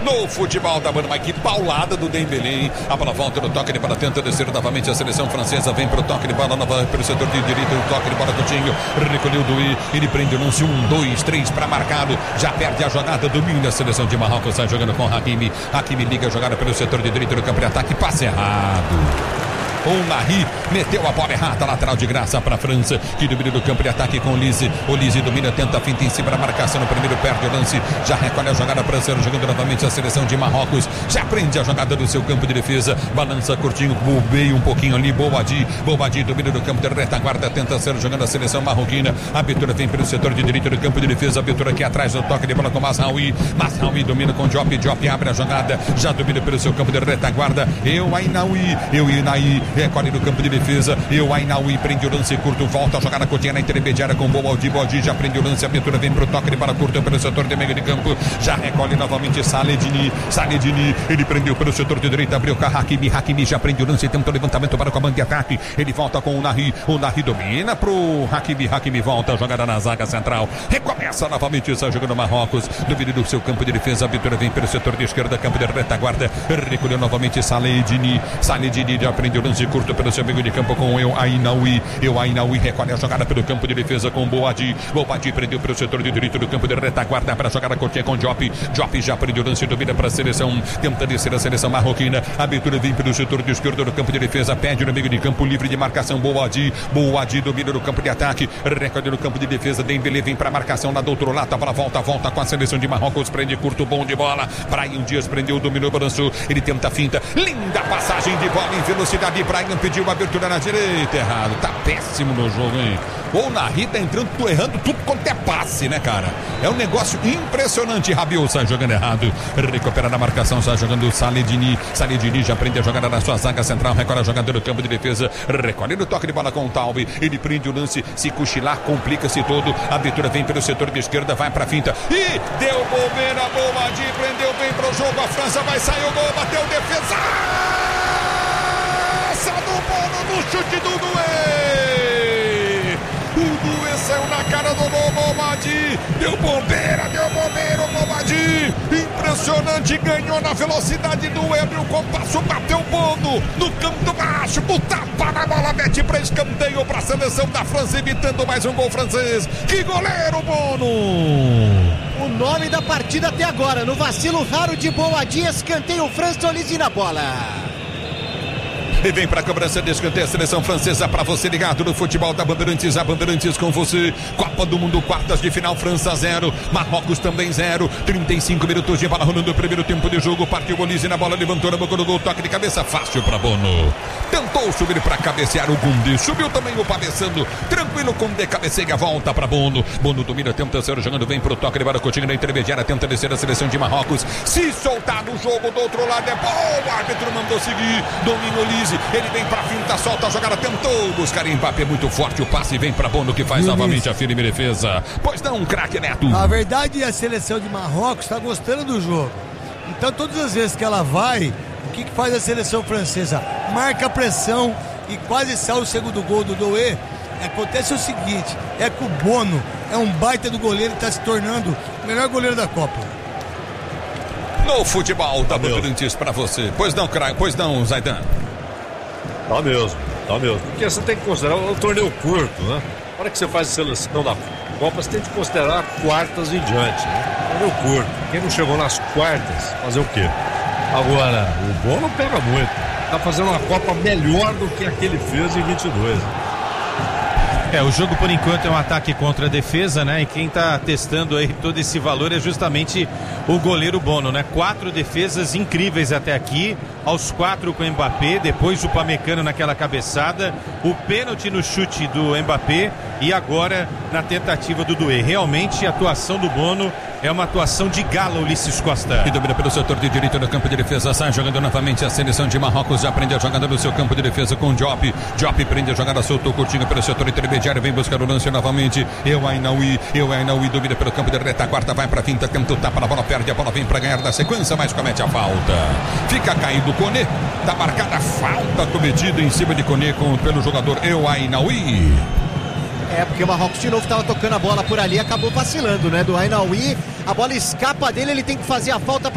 no futebol da banda. Mas que paulada do Dembélé, hein? A bola volta no toque de bola, tenta descer novamente a seleção francesa, vem pro toque de bola, pelo setor de direito, o toque de bola Coutinho, recolheu do I, ele prende o lance, 1, 2, 3 para marcado, já perde a jogada, domina a seleção de Marrocos, sai jogando com Hakimi, Hakimi liga a jogada pelo setor de direito do campo de ataque, passe errado. O Nahri meteu a bola errada, lateral de graça para a França, que domina do campo de ataque com o Lise. O Lise domina, tenta a finta em cima da marcação no primeiro, perde o lance, já recolhe a jogada para ser jogando novamente a seleção de Marrocos, já prende a jogada do seu campo de defesa, balança curtinho, bobeia um pouquinho ali, Bouhaddi domina do campo de retaguarda, tenta ser jogando a seleção marroquina, a abertura vem pelo setor de direito do campo de defesa, abertura aqui atrás do toque de bola com Mazraoui domina com Diop abre a jogada, já domina pelo seu campo de retaguarda, Eu Ainaoui, recolhe no campo de defesa, Eu Ainaoui prende o lance curto, volta a jogada curtinha na intermediária com Bouhaddi já prende o lance, a abertura vem pro toque de bola curta pelo setor de meio de campo, já recolhe novamente Saledini, ele prendeu pelo setor de direita, abriu com Hakimi já prende o lance, tenta o levantamento para o comando de ataque, ele volta com o Nahri domina pro Hakimi volta a jogada na zaga central, recomeça novamente essa jogada no Marrocos, domina do seu campo de defesa, a abertura vem pelo setor de esquerda, campo de retaguarda, recolheu novamente Saledini já prende o lance curto pelo seu meio de campo com Eu Ainaoui recolhe a jogada pelo campo de defesa com Bouhaddi prendeu pelo setor de direito do campo de retaguarda para a jogada curtinha com Diop já prendeu o lance, domina para a seleção, tenta descer a seleção marroquina, a abertura vem pelo setor de esquerda do campo de defesa, pede no meio de campo, livre de marcação Bouhaddi domina no campo de ataque, recolhe no campo de defesa, Dembélé vem para a marcação lá do outro lado, a bola volta com a seleção de Marrocos, prende curto, bom de bola, Brahim Dias prendeu, dominou, balançou, ele tenta a finta, linda passagem de bola em velocidade, Brahim pediu uma abertura na direita, errado, tá péssimo no jogo, hein? O Nahri tá entrando, errando tudo quanto é passe, né, cara? É um negócio impressionante. Rabiot sai jogando errado, recupera na marcação, sai jogando Saledini já prende a jogada na sua zaga central, recolhe a jogada do campo de defesa, recolhe no toque de bola com o Taube, ele prende o lance, se cochilar, complica-se todo, a abertura vem pelo setor de esquerda, vai pra finta, e deu bobeira, Bouhaddi prendeu bem pro jogo, a França vai sair o gol, bateu defesa, do Bono no chute do Doué, o Doué saiu na cara do Bouhaddi, deu bombeira o Bouhaddi, impressionante, ganhou na velocidade do abriu o compasso, bateu o Bono no canto baixo, o tapa na bola, mete para escanteio para a seleção da França, evitando mais um gol francês. Que goleiro, Bono! O nome da partida até agora, no vacilo raro de Bouhaddi, escanteio França, Olise na bola. E vem para a cobrança de escanteio a seleção francesa, para você ligado no futebol da Bandeirantes, a Bandeirantes com você, Copa do Mundo, quartas de final, França 0, Marrocos também 0, 35 minutos de bola rolando o primeiro tempo de jogo, partiu Olise na bola, levantou na boca do gol, toque de cabeça fácil para Bono, tentou subir para cabecear o Koundé, subiu também o Pabessando, tranquilo, Koundé cabeceia, volta para Bono domina, tenta ser jogando, vem pro toque de bola, Coutinho na intermediária, tenta descer a seleção de Marrocos, se soltar no jogo do outro lado é bom, o árbitro mandou seguir, domina Olise, ele vem pra finta, solta a jogada, tentou buscar Mbappé, muito forte o passe, vem pra Bono que faz novamente a firme defesa. Pois não, craque Neto. A verdade é a seleção de Marrocos está gostando do jogo. Então todas as vezes que ela vai, o que faz a seleção francesa? Marca a pressão e quase sai o segundo gol do Doué. Acontece o seguinte, é que o Bono é um baita do goleiro e está se tornando o melhor goleiro da Copa. No futebol da Bandeirantes pra você. Pois não, Zaidan. Tá mesmo. Porque você tem que considerar um torneio curto, né? Na hora que você faz a seleção da Copa, você tem que considerar quartas em diante, né? Torneio curto. Quem não chegou nas quartas, fazer o quê? Agora, o Bono pega muito. Tá fazendo uma Copa melhor do que a que ele fez em 22. O jogo por enquanto é um ataque contra a defesa, né? E quem tá testando aí todo esse valor é justamente o goleiro Bono, né? 4 defesas incríveis até aqui, aos 4 com o Mbappé, depois o Upamecano naquela cabeçada, o pênalti no chute do Mbappé e agora na tentativa do Doué. Realmente a atuação do Bono é uma atuação de gala, Ulisses Costa. E domina pelo setor de direito do campo de defesa, sai jogando novamente a seleção de Marrocos, já prende a jogada no seu campo de defesa com Diop prende a jogada, soltou curtinho pelo setor intermediário, vem buscar o lance novamente, Eu Ainaoui domina pelo campo de retaguarda, vai pra finta, tenta o tapa na bola, perde a bola, vem pra ganhar da sequência, mas comete a falta, fica caído Koné, tá marcada a falta cometida em cima de Koné pelo jogador Eu Ainaoui. Porque o Marrocos de novo estava tocando a bola por ali, acabou vacilando, né? Do Ainaoui, a bola escapa dele, ele tem que fazer a falta